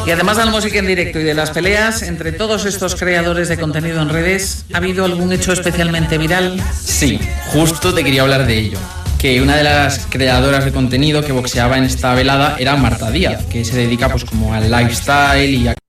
Y además de la música en directo y de las peleas, entre todos estos creadores de contenido en redes, ¿ha habido algún hecho especialmente viral? Sí, justo te quería hablar de ello. Que una de las creadoras de contenido que boxeaba en esta velada era Marta Díaz, que se dedica pues como al lifestyle y a